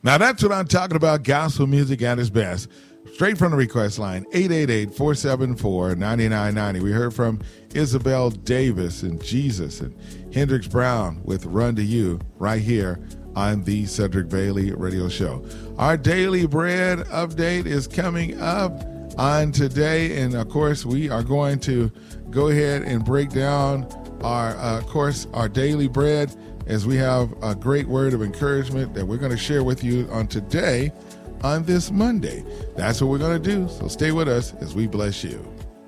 Now that's what I'm talking about, gospel music at its best. Straight from the request line, 888-474-9990. We heard from Isabel Davis and Jesus and Hendrix Brown with Run to You right here on the Cedric Bailey Radio Show. Our Daily Bread update is coming up on today, and of course we are going to go ahead and break down our Daily Bread as we have a great word of encouragement that we're going to share with you on today on this Monday. That's what we're going to do, so stay with us as we bless you.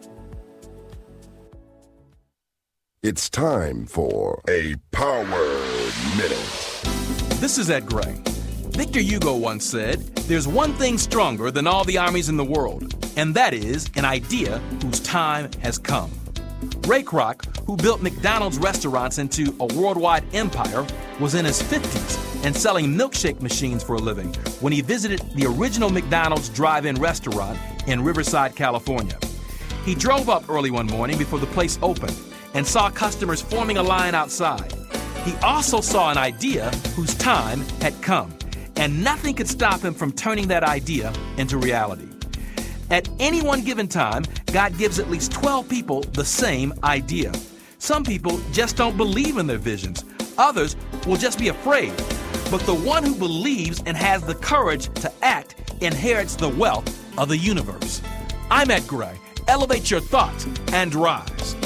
It's time for a Power Minute. This is Ed Gray. Victor Hugo once said, "There's one thing stronger than all the armies in the world, and that is an idea whose time has come." Ray Kroc, who built McDonald's restaurants into a worldwide empire, was in his 50s and selling milkshake machines for a living when he visited the original McDonald's drive-in restaurant in Riverside, California. He drove up early one morning before the place opened and saw customers forming a line outside. He also saw an idea whose time had come, and nothing could stop him from turning that idea into reality. At any one given time, God gives at least 12 people the same idea. Some people just don't believe in their visions. Others will just be afraid. But the one who believes and has the courage to act inherits the wealth of the universe. I'm Ed Gray. Elevate your thoughts and rise.